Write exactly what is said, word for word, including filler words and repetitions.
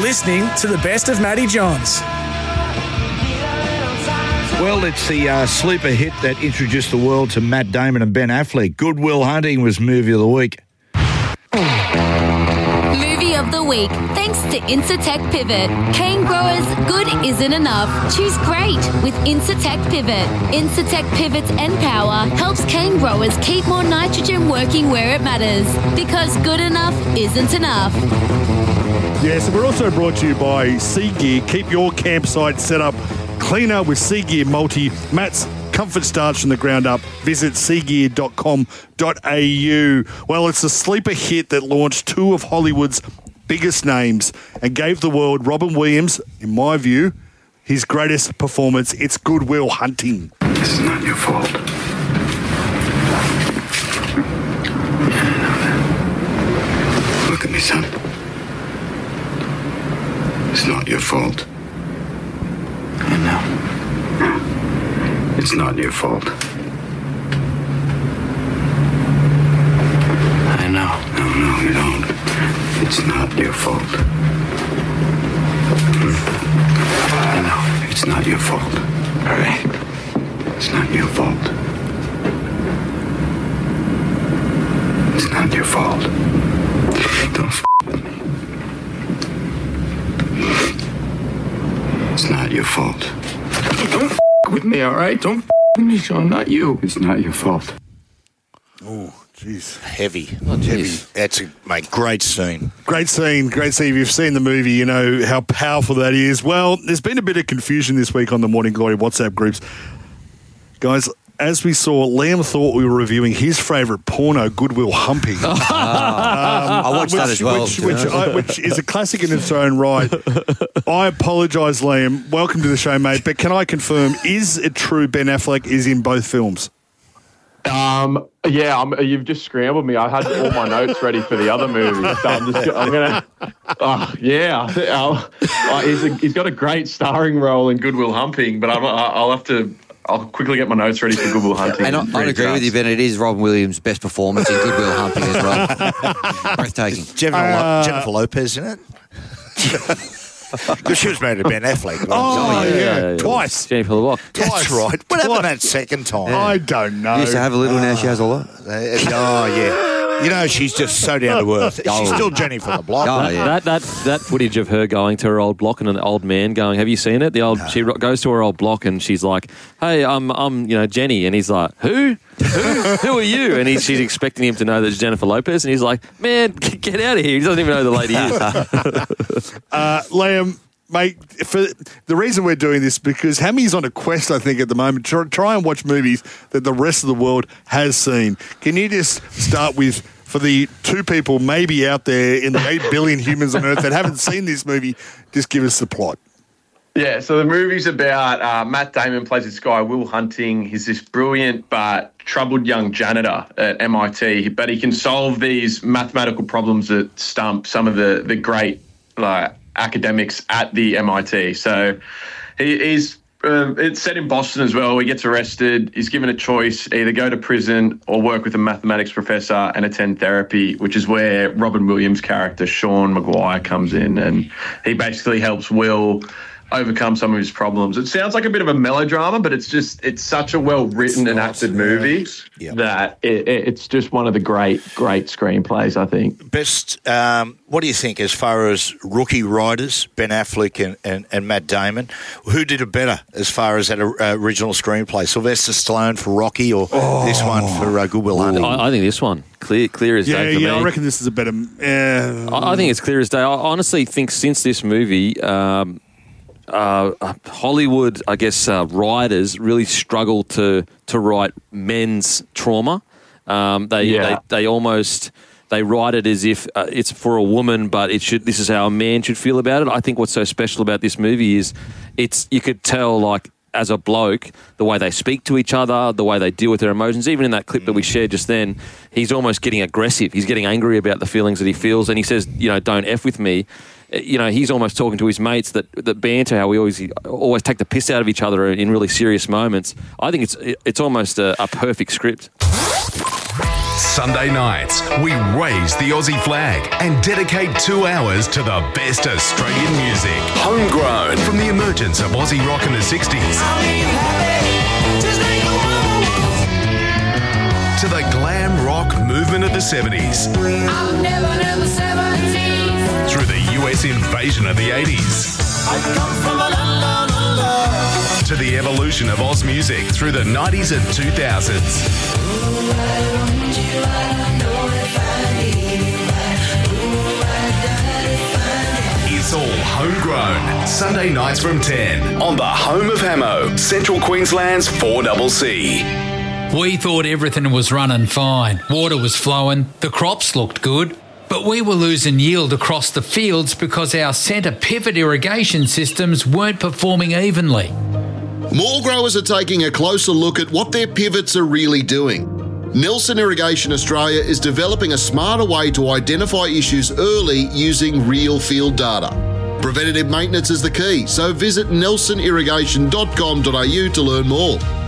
listening to the best of Matty Johns. Well, it's the uh, sleeper hit that introduced the world to Matt Damon and Ben Affleck. Good Will Hunting was movie of the week. Movie of the week, thanks to Incitec Pivot. Cane growers, good isn't enough. Choose great with Incitec Pivot. Incitec Pivot's N Power helps cane growers keep more nitrogen working where it matters. Because good enough isn't enough. Yes, and we're also brought to you by Sea Gear. Keep your campsite set up cleaner with Sea Gear Multi. Matt's comfort starts from the ground up. Visit sea gear dot com dot a u. Well, it's a sleeper hit that launched two of Hollywood's biggest names and gave the world Robin Williams, in my view, his greatest performance. It's Good Will Hunting. This is not your fault. Look at me, son. It's not your fault. I know. It's not your fault. I know. No, no, you don't. It's not your fault. I know. It's not your fault. All right? It's not your fault. It's not your fault. Don't f*** with me. It's not your fault. Don't f*** with me, all right? Don't f*** with me, Sean. Not you. It's not your fault. Oh, jeez. Heavy. Oh, Heavy. That's a mate, great scene. Great scene, great scene. If you've seen the movie, you know how powerful that is. Well, there's been a bit of confusion this week on the Morning Glory WhatsApp groups. Guys, as we saw, Liam thought we were reviewing his favourite porno, Good Will Humping. um, I watched which, that as well. Which, which, I, which is a classic in its own right. I apologise, Liam. Welcome to the show, mate. But can I confirm, is it true Ben Affleck is in both films? Um, yeah, I'm, you've just scrambled me. I had all my notes ready for the other movie. So I'm just, I'm gonna, uh, yeah. I'll, uh, he's, a, he's got a great starring role in Good Will Hunting, but I'm, I'll have to, I'll quickly get my notes ready for Good Will Hunting. And I, I'd agree with you, Ben. It is Robin Williams' best performance in Good Will Hunting as well. Breathtaking. Jennifer, Uh, Jennifer Lopez in it. Because she was married to Ben Affleck. Oh, yeah, yeah, yeah. twice. Jennifer LaRock. That's twice. right. What happened Twice. that second time? I don't know. Used to have a little, now she has a lot. Uh, oh, yeah. You know, she's just so down to earth. She's Oh. still Jenny from the block. Oh, yeah. That that that footage of her going to her old block and an old man going, have you seen it? The old she ro- goes to her old block and she's like, hey, I'm I'm you know Jenny, and he's like, who? Who? Who are you? And he, she's expecting him to know that it's Jennifer Lopez, and he's like, man, get out of here. He doesn't even know who the lady is. Uh, Liam, mate, for the reason we're doing this because Hammy's on a quest, I think, at the moment. Try, try and watch movies that the rest of the world has seen. Can you just start with, for the two people maybe out there in the eight billion humans on Earth that haven't seen this movie, just give us the plot. Yeah, so the movie's about uh, Matt Damon plays this guy, Will Hunting. He's this brilliant but troubled young janitor at M I T, but he can solve these mathematical problems that stump some of the, the great like academics at the M I T. So he, he's uh, it's set in Boston as well. He gets arrested. He's given a choice, either go to prison or work with a mathematics professor and attend therapy, which is where Robin Williams' character, Sean Maguire, comes in. And he basically helps Will overcome some of his problems. It sounds like a bit of a melodrama, but it's just, it's such a well-written and acted movie Yeah. that it, it, it's just one of the great, great screenplays, I think. Best, um, what do you think as far as rookie writers, Ben Affleck and, and, and Matt Damon? Who did it better as far as that uh, original screenplay? Sylvester Stallone for Rocky or Oh. this one for uh, Good Will Hunting? I, I think this one, clear clear as Yeah, day for yeah, me. I reckon this is a better... Uh, I, I think it's clear as day. I honestly think since this movie, um, uh, Hollywood, I guess, uh, writers really struggle to to write men's trauma. Um, they, Yeah. they they almost they write it as if uh, it's for a woman, but it should. This is how a man should feel about it. I think what's so special about this movie is it's you could tell like. As a bloke, the way they speak to each other, the way they deal with their emotions, even in that clip that we shared just then, he's almost getting aggressive. He's getting angry about the feelings that he feels, and he says, you know, don't F with me. You know, he's almost talking to his mates that, that banter, how we always always take the piss out of each other in really serious moments. I think it's it's almost a, a perfect script. Sunday nights, we raise the Aussie flag and dedicate two hours to the best Australian music. Homegrown, from the emergence of Aussie rock in the sixties to the glam rock movement of the seventies, I'm never, never seventies. through the U S invasion of the eighties, I come from a land of love. to the evolution of Oz music through the nineties and two thousands. It's all homegrown. Sunday nights from ten on the home of Hamo, Central Queensland's four C C. We thought everything was running fine. Water was flowing, the crops looked good, but we were losing yield across the fields because our centre pivot irrigation systems weren't performing evenly. More growers are taking a closer look at what their pivots are really doing. Nelson Irrigation Australia is developing a smarter way to identify issues early using real field data. Preventative maintenance is the key, so visit nelson irrigation dot com dot a u to learn more.